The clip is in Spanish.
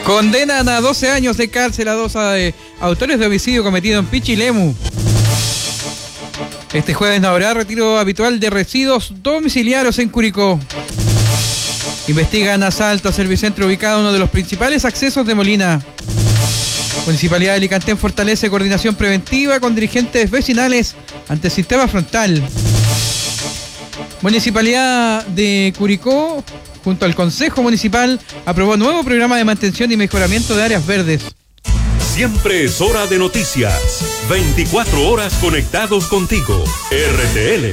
Condenan a 12 años de cárcel a dos autores de homicidio cometido en Pichilemu. Este jueves no habrá retiro habitual de residuos domiciliarios en Curicó. Investigan asalto a Servicentro ubicado en uno de los principales accesos de Molina. Municipalidad de Alicantén fortalece coordinación preventiva con dirigentes vecinales ante el sistema frontal. Municipalidad de Curicó, junto al Consejo Municipal, aprobó nuevo programa de mantención y mejoramiento de áreas verdes. Siempre es hora de noticias. 24 horas conectados contigo. RTL.